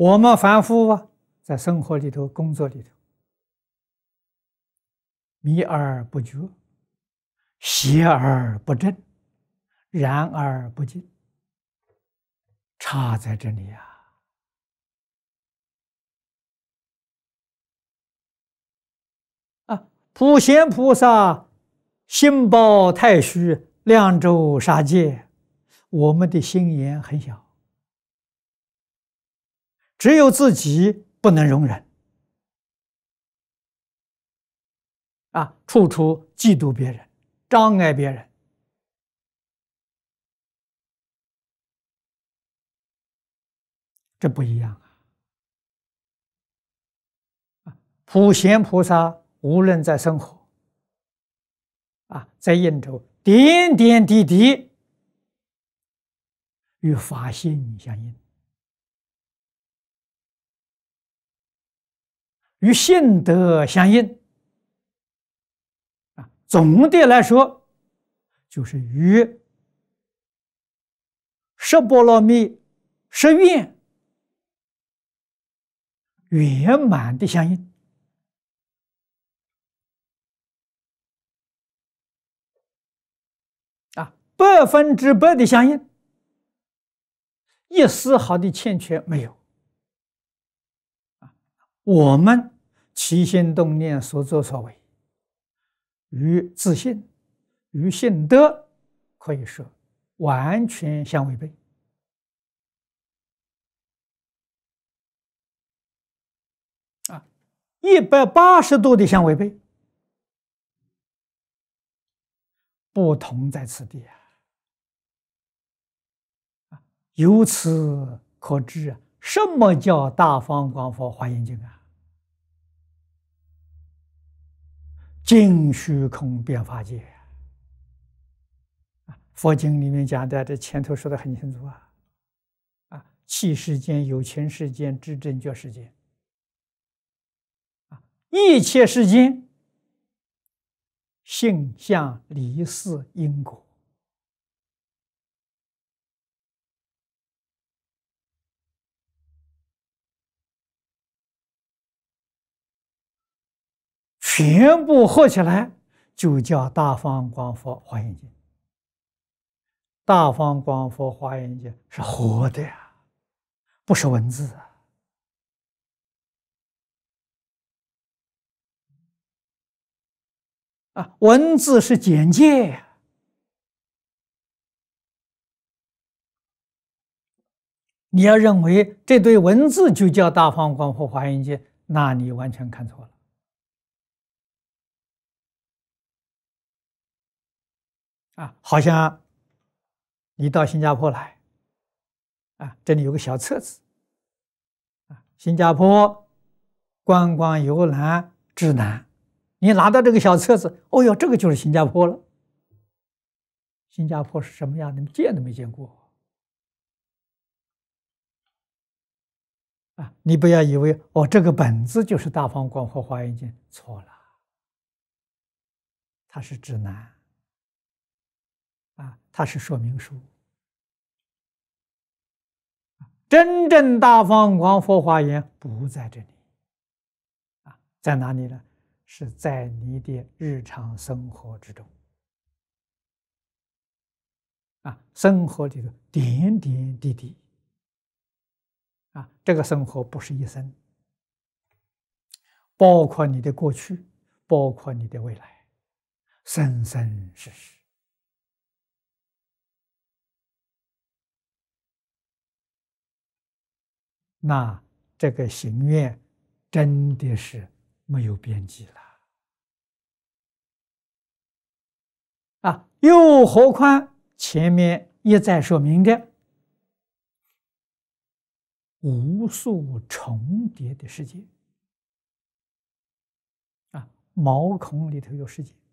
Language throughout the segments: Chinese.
我们凡夫啊，在生活里头、工作里头，迷而不觉，邪而不正，然而不净，差在这里呀！普贤菩萨心包太虚，量周杀戒，我们的心眼很小，只有自己不能容忍处处嫉妒别人，障碍别人。这不一样普贤菩萨无论在生活在应酬，点点滴滴与法性相应，与性德相应总的来说，就是与十波罗蜜、十愿圆满的相应。100%的相应，一丝毫的欠缺没有。我们起心动念、所作所为，与自信、与性德，可以说完全相违背。180度的相违背，不同在此地由此可知什么叫大方广佛华严经尽虚空遍法界佛经里面讲的，这前头说的很清楚气世间、有情世间、知正觉世间一切世间性相离事因果，全部合起来就叫大方广佛华严经。大方广佛华严经是活的不是文字文字是简介你要认为这堆文字就叫大方广佛华严经，那你完全看错了好像你到新加坡来这里有个小册子新加坡观光游览指南，你拿到这个小册子，哦哟，这个就是新加坡了。新加坡是什么样的？见都没见过你不要以为这个本子就是大方广佛华严经，错了，它是指南它是说明书。真正大方广佛华严不在这里在哪里呢？是在你的日常生活之中生活里的点点滴滴这个生活不是一生，包括你的过去，包括你的未来，生生世世。那这个行愿真的是没有边际了又何况前面一再说明的无数重叠的世界毛孔里头有世界，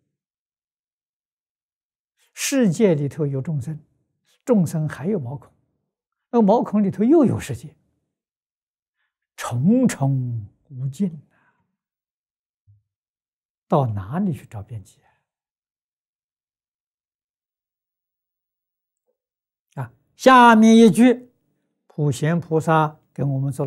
世界里头有众生，众生还有毛孔，那毛孔里头又有世界，重重无尽到哪里去找边际下面一句普贤菩萨跟我们做